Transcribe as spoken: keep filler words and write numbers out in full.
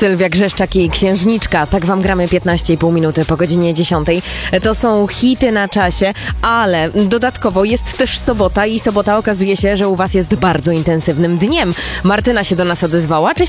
Sylwia Grzeszczak i Księżniczka. Tak wam gramy piętnaście i pół minuty po godzinie dziesiątej. To są hity na czasie, ale dodatkowo jest też sobota i sobota okazuje się, że u was jest bardzo intensywnym dniem. Martyna się do nas odezwała. Cześć